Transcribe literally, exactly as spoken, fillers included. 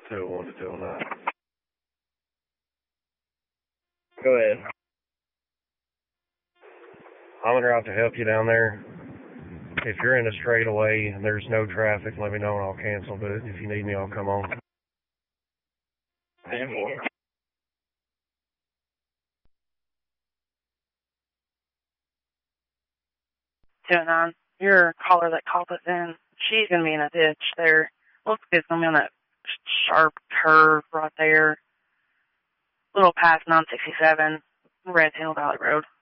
two oh one to two oh nine. Go ahead. I'm going to have to help you down there. If you're in a straightaway and there's no traffic, let me know and I'll cancel, but if you need me, I'll come on. ten four. two oh nine. Your caller that called us in, she's going to be in a ditch there. Looks like it's going to be on that sharp curve right there. A little past nine sixty-seven, Red Hill Valley Road.